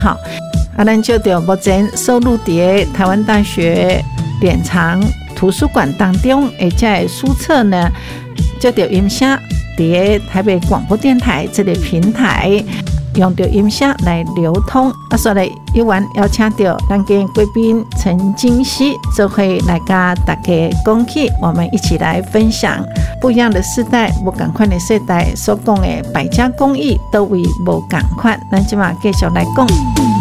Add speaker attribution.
Speaker 1: 好，咱就着目前收录在台湾大学典藏图书馆当中，而且书册呢，就着音声在台北广播电台这个平台。用到音声来流通，所以一晚邀请到咱嘅贵宾陈金熙，就会来跟大家讲起，我们一起来分享不一样的世代，不同款的世代所讲的百家公益都为无同款，咱今晚继续来讲。